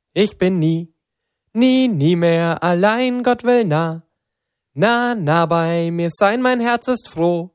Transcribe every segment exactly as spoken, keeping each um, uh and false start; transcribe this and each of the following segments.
Ich bin nie, nie, nie mehr allein, Gott will nah, nah, nah bei mir sein, mein Herz ist froh.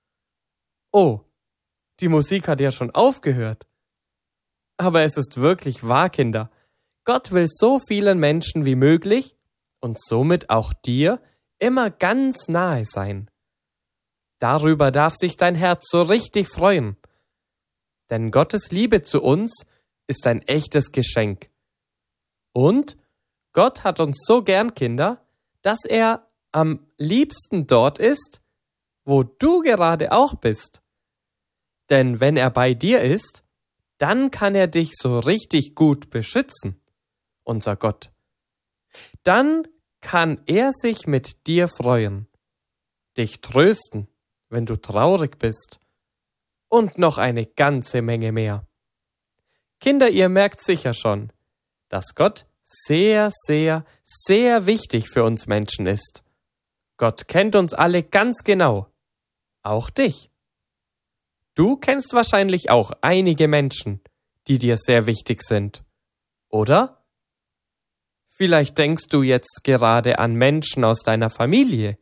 Oh, die Musik hat ja schon aufgehört. Aber es ist wirklich wahr, Kinder. Gott will so vielen Menschen wie möglich und somit auch dir immer ganz nahe sein. Darüber darf sich dein Herz so richtig freuen. Denn Gottes Liebe zu uns ist ein echtes Geschenk. Und Gott hat uns so gern, Kinder, dass er am liebsten dort ist, wo du gerade auch bist. Denn wenn er bei dir ist, dann kann er dich so richtig gut beschützen, unser Gott. Dann kann er sich mit dir freuen, dich trösten, wenn du traurig bist, und noch eine ganze Menge mehr. Kinder, ihr merkt sicher schon, dass Gott sehr, sehr, sehr wichtig für uns Menschen ist. Gott kennt uns alle ganz genau, auch dich. Du kennst wahrscheinlich auch einige Menschen, die dir sehr wichtig sind, oder? Vielleicht denkst du jetzt gerade an Menschen aus deiner Familie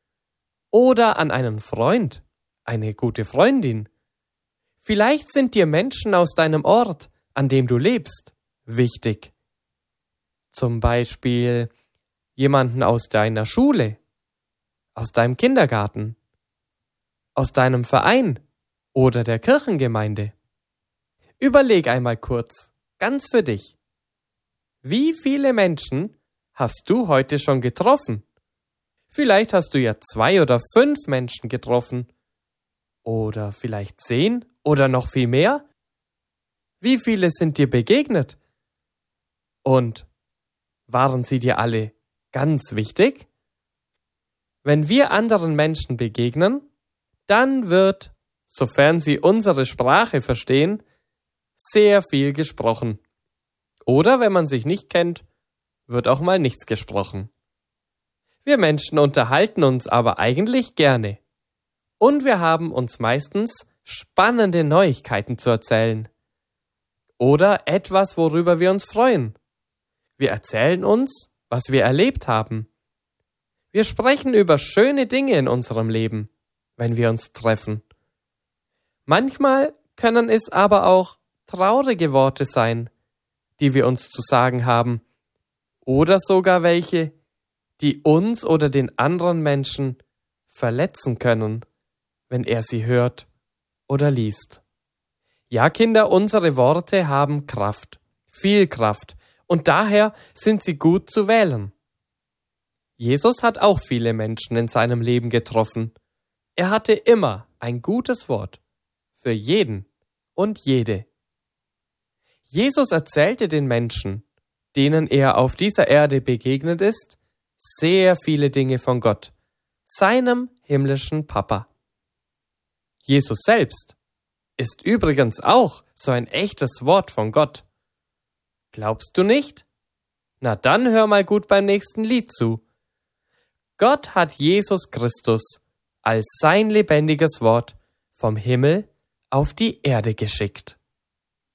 oder an einen Freund, eine gute Freundin. Vielleicht sind dir Menschen aus deinem Ort, an dem du lebst, wichtig. Zum Beispiel jemanden aus deiner Schule, aus deinem Kindergarten, aus deinem Verein oder der Kirchengemeinde. Überleg einmal kurz, ganz für dich. Wie viele Menschen hast du heute schon getroffen? Vielleicht hast du ja zwei oder fünf Menschen getroffen. Oder vielleicht zehn oder noch viel mehr? Wie viele sind dir begegnet? Und waren sie dir alle ganz wichtig? Wenn wir anderen Menschen begegnen, dann wird, sofern sie unsere Sprache verstehen, sehr viel gesprochen. Oder wenn man sich nicht kennt, wird auch mal nichts gesprochen. Wir Menschen unterhalten uns aber eigentlich gerne. Und wir haben uns meistens spannende Neuigkeiten zu erzählen. Oder etwas, worüber wir uns freuen. Wir erzählen uns, was wir erlebt haben. Wir sprechen über schöne Dinge in unserem Leben, wenn wir uns treffen. Manchmal können es aber auch traurige Worte sein, die wir uns zu sagen haben, oder sogar welche, die uns oder den anderen Menschen verletzen können, wenn er sie hört oder liest. Ja, Kinder, unsere Worte haben Kraft, viel Kraft, und daher sind sie gut zu wählen. Jesus hat auch viele Menschen in seinem Leben getroffen. Er hatte immer ein gutes Wort für jeden und jede. Jesus erzählte den Menschen, denen er auf dieser Erde begegnet ist, sehr viele Dinge von Gott, seinem himmlischen Papa. Jesus selbst ist übrigens auch so ein echtes Wort von Gott. Glaubst du nicht? Na dann hör mal gut beim nächsten Lied zu. Gott hat Jesus Christus als sein lebendiges Wort vom Himmel auf die Erde geschickt.